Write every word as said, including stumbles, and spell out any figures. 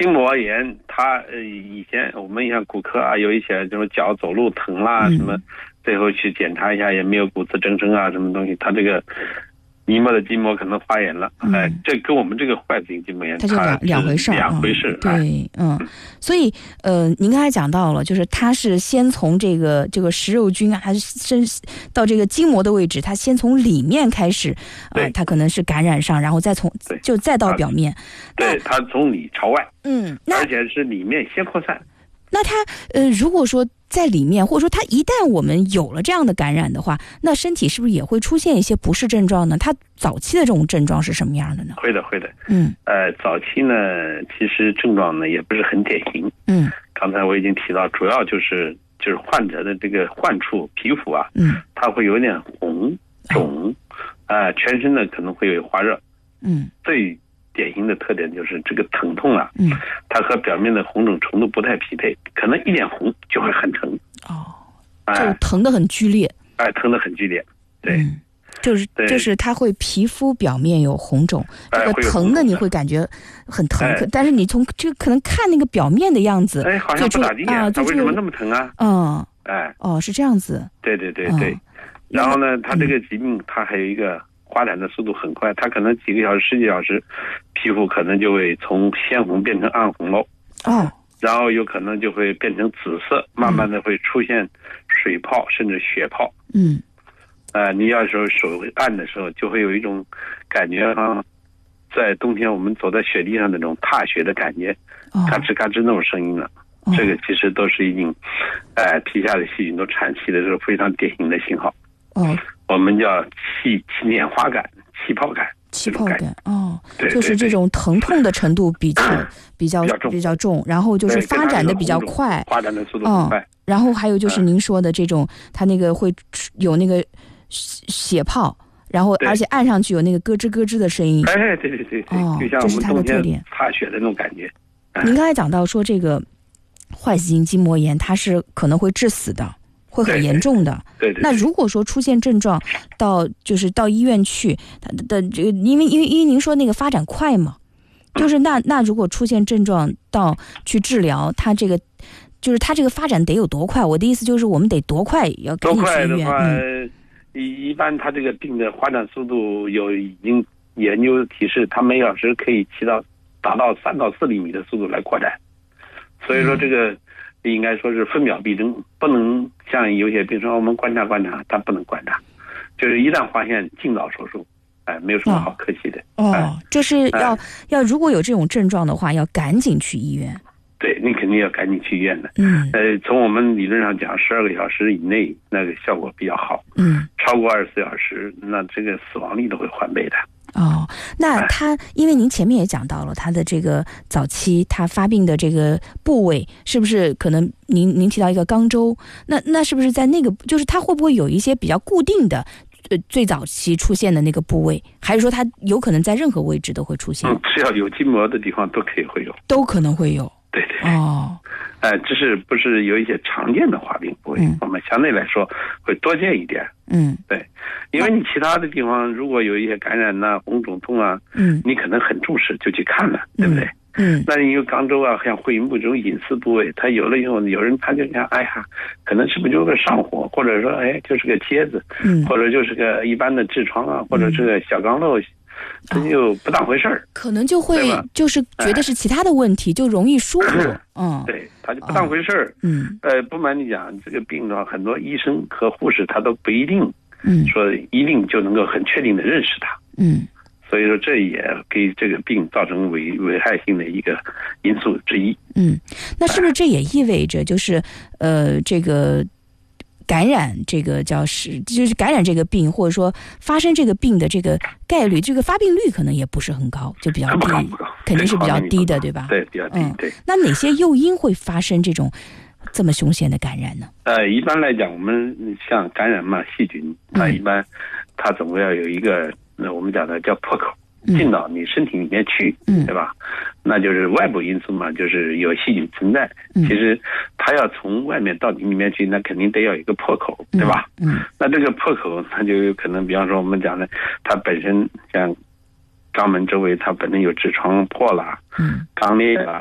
筋膜炎，它呃以前我们像骨科啊，有一些这种脚走路疼啦、嗯、什么，最后去检查一下也没有骨刺增生啊，什么东西，它这个泥膜的筋膜可能发炎了，哎、嗯呃，这跟我们这个坏死性筋膜炎它就两两回事， 两回事、 嗯。对，嗯，所以呃，您刚才讲到了，就是它是先从这个这个食肉菌啊，还是深到这个筋膜的位置，它先从里面开始，啊、呃，它可能是感染上，然后再从就再到表面。 对，它从里朝外， 嗯， 而且是里面先扩散。 那它呃，如果说在里面，或者说它一旦我们有了这样的感染的话，那身体是不是也会出现一些不适症状呢？它早期的这种症状是什么样的呢？ 会的，会的。 嗯， 呃，早期呢，其实症状呢也不是很典型。 嗯， 刚才我已经提到，主要就是就是患者的这个患处皮肤啊， 嗯， 它会有点红肿，啊、呃，全身呢可能会有发热。 嗯， 最典型的特点就是这个疼痛啊， 嗯， 它和表面的红肿程度不太匹配，可能一点红就会很疼。 哦，就疼得很剧烈。 哎、呃，疼得很剧烈。对， 嗯、就是就是它会皮肤表面有红肿，这个疼的你会感觉很疼，哎、但是你从这个可能看那个表面的样子， 哎，好像不咋地啊，它为什么那么疼啊？ 嗯， 哎， 哦，是这样子。 对对对对，嗯、然后呢，它这个疾病它还有一个。发展的速度很快，它可能几个小时、十几小时，皮肤可能就会从鲜红变成暗红喽。 哦， 然后有可能就会变成紫色，慢慢的会出现水泡，甚至血泡。 嗯， 呃，你要是手按的时候，就会有一种感觉啊，在冬天我们走在雪地上那种踏雪的感觉， 哦、 嘎吱嘎吱那种声音了。哦、这个其实都是已经，呃，皮下的细菌都产气的，是非常典型的信号。 哦。 我们叫气气捻花感、气泡感、 气泡感哦， 对， 就是这种疼痛的程度比较比较比较重，然后就是发展的比较快， 发展的速度很快。 嗯，然后还有就是您说的这种，它那个会有那个血泡，然后而且按上去有那个咯吱咯吱的声音。 哎，对对对对， 哦， 就像我们冬天踏雪的那种感觉。 您刚才讲到说这个坏死性筋膜炎，它是可能会致死的。会很严重的。 对 对, 对, 对。 那如果说出现症状，到就是到医院去，它的这个，因为因为因为您说那个发展快嘛，就是那那如果出现症状到去治疗，它这个就是它这个发展得有多快？我的意思就是我们得多快要赶紧去医院。 多快的话， 嗯、 一一般它这个病的发展速度有已经研究提示，它每小时可以起到达到三到四厘米的速度来扩展，所以说这个。嗯应该说是分秒必争，不能像有些病说我们观察观察，它不能观察，就是一旦发现尽早手术，哎，没有什么好客气的。 哦，哎、就是要、哎、要如果有这种症状的话，要赶紧去医院。 对，你肯定要赶紧去医院的。 嗯， 呃，从我们理论上讲，十二个小时以内那个效果比较好。 嗯， 超过二十四小时，那这个死亡率都会翻倍的。 哦，那他因为您前面也讲到了他的这个早期他发病的这个部位，是不是可能您您提到一个肛周，那那是不是在那个就是他会不会有一些比较固定的呃最早期出现的那个部位，还是说他有可能在任何位置都会出现？ 嗯，只要有筋膜的地方都可以会有， 都可能会有。 对对哦， 呃，这是不是有一些常见的发病部位？嗯、我们相对来说会多见一点。 嗯， 对，因为你其他的地方如果有一些感染呐、啊、红肿痛啊， 嗯， 你可能很重视就去看了，对不对？ 嗯， 那你有肛周啊，像会阴部这种隐私部位，它有了以后，有人他就想，哎呀，可能是不是就是个上火，或者说，哎，就是个疖子， 嗯， 或者就是个一般的痔疮啊，或者是个小肛瘘。这就不当回事儿、哦， 可能就会就是觉得是其他的问题，哎、就容易疏忽。嗯， 对，他就不当回事儿。 嗯， 呃，不瞒你讲，这个病的话，很多医生和护士他都不一定， 嗯， 说一定就能够很确定的认识他。 嗯， 所以说这也给这个病造成危危害性的一个因素之一。 嗯，那是不是这也意味着就是呃这个？感染这个叫是就是感染这个病，或者说发生这个病的这个概率，这个发病率可能也不是很高，就比较低，肯定是比较低的，对吧？ 对，比较低。对、嗯。 那哪些诱因会发生这种这么凶险的感染呢？ 呃，一般来讲，我们像感染嘛，细菌它一般、嗯、它总要有一个，那我们讲的叫破口。进到你身体里面去， 嗯， 对吧？那就是外部因素嘛，就是有细菌存在。 嗯、 其实它要从外面到你里面去，那肯定得有一个破口，对吧？ 嗯，嗯那这个破口，它就有可能，比方说我们讲的，它本身像肛门周围，它本身有痔疮破了， 嗯， 肛裂了。